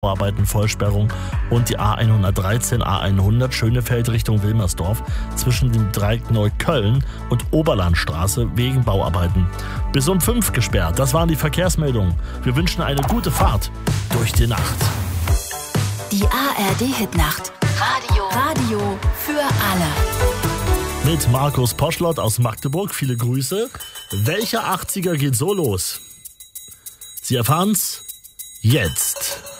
Bauarbeiten, Vollsperrung und die A113, A100 Schönefeld Richtung Wilmersdorf zwischen dem Dreieck Neukölln und Oberlandstraße wegen Bauarbeiten. Bis um 5 gesperrt. Das waren die Verkehrsmeldungen. Wir wünschen eine gute Fahrt durch die Nacht. Die ARD-Hitnacht. Radio für alle. Mit Markus Poschlott aus Magdeburg. Viele Grüße. Welcher 80er geht so los? Sie erfahren's jetzt.